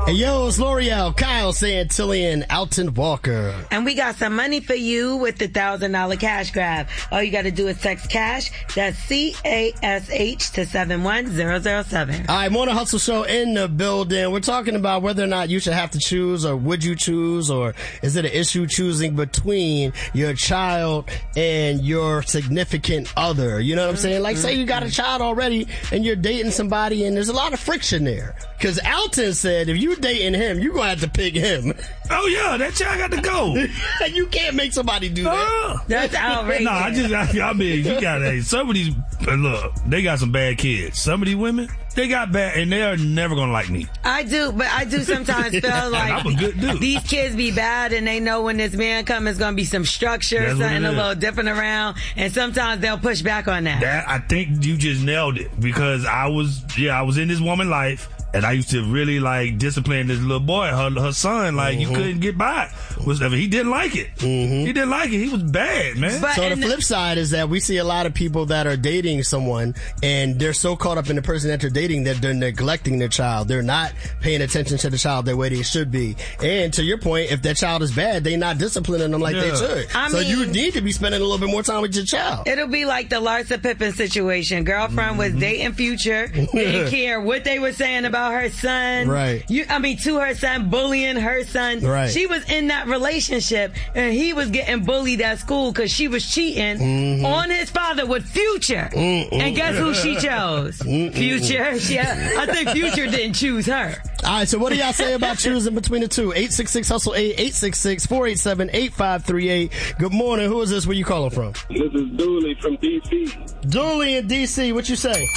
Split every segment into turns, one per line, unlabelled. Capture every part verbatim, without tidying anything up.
Hey, yo, it's L'Oreal, Kyle Santillian, Alton Walker.
And we got some money for you with the one thousand dollars cash grab. All you got to do is text cash. That's C A S H to seven one zero zero seven.
All right, Morning Hustle Show in the building. We're talking about whether or not you should have to choose, or would you choose, or is it an issue choosing between your child and your significant other? You know what I'm saying? Like, say you got a child already and you're dating somebody and there's a lot of friction there. Because Alton said if you dating him, you're going to have to pick him.
Oh, yeah, that child got to go.
You can't make somebody do that.
Uh,
That's outrageous.
No, I just, I, I mean, you got to, some of these, look, they got some bad kids. Some of these women, they got bad, and they're never going to like me.
I do, but I do sometimes feel like
I'm a good dude.
These kids be bad, and they know when this man comes, it's going to be some structure,
That's
something a
is.
little different around, and sometimes they'll push back on that.
That, I think you just nailed it, because I was, yeah, I was in this woman's life. And I used to really, like, discipline this little boy, her, her son. Like, mm-hmm. you couldn't get by. Was He didn't like it. Mm-hmm. He didn't like it. He was bad, man.
But so the flip side is that we see a lot of people that are dating someone, and they're so caught up in the person that they're dating that they're neglecting their child. They're not paying attention to the child the way they should be. And to your point, if that child is bad, they're not disciplining them like yeah. they should. I so mean, you need to be spending a little bit more time with your child.
It'll be like the Larsa Pippen situation. Girlfriend mm-hmm. was dating Future. Didn't care what they were saying about her son.
Right.
You, I mean, to her son, bullying her son.
Right.
She was in that relationship, and he was getting bullied at school because she was cheating mm-hmm. on his father with Future. Mm-mm. And guess who she chose? Mm-mm. Future. Yeah, I think Future didn't choose her.
All right, so what do y'all say about choosing between the two? eight six six hustle eight, eight six six, four eight seven, eight five three eight. Good morning. Who is this? Where you calling from?
This is Dooley from D C.
Dooley in D C. What you say?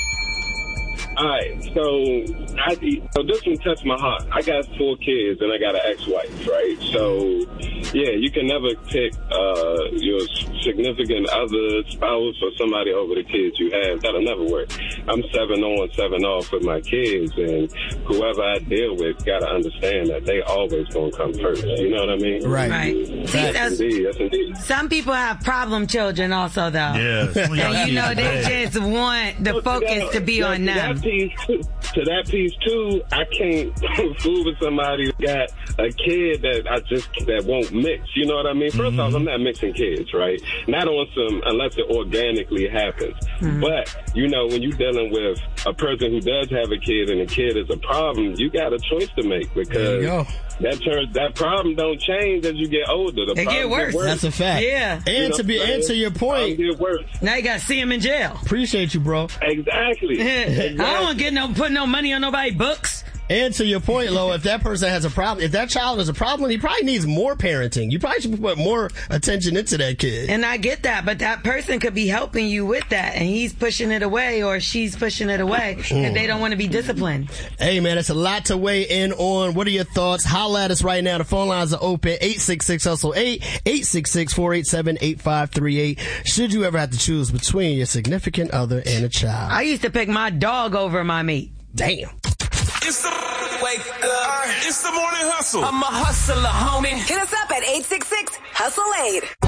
All right, so I so this one touched my heart. I got four kids and I got an ex-wife, right? So, yeah, you can never pick uh, your significant other, spouse, or somebody over the kids you have. That'll never work. I'm seven on, seven off with my kids, and whoever I deal with got to understand that they always going to come first. You know what I mean?
Right.
Right. See,
that's, indeed, that's indeed.
Some people have problem children also, though.
Yeah.
And you know, they just want the focus to be on them.
Piece, to that piece too, I can't fool with somebody who got a kid that I just that won't mix. You know what I mean? First mm-hmm. off, I'm not mixing kids, right? Not on some unless it organically happens. Mm-hmm. But you know, when you're dealing with a person who does have a kid and the kid is a problem, you got a choice to make because that turns that problem don't change as you get older. The
it get worse.
get worse.
That's a fact.
Yeah.
And
you know
to be and to your point,
get worse.
Now you got to see him in jail.
Appreciate you, bro.
Exactly. exactly.
I don't want to get no put no money on nobody's books.
And to your point, Lo, if that person has a problem, if that child has a problem, he probably needs more parenting. You probably should put more attention into that kid.
And I get that, but that person could be helping you with that, and he's pushing it away or she's pushing it away mm. if they don't want to be disciplined.
Hey, man, it's a lot to weigh in on. What are your thoughts? Holla at us right now. The phone lines are open. eight six six hustle eight, eight six six, four eight seven, eight five three eight. Should you ever have to choose between your significant other and a child?
I used to pick my dog over my meat.
Damn.
It's the wake up. It's the morning hustle. I'm a hustler, homie.
Hit us up at eight six six hustle eight.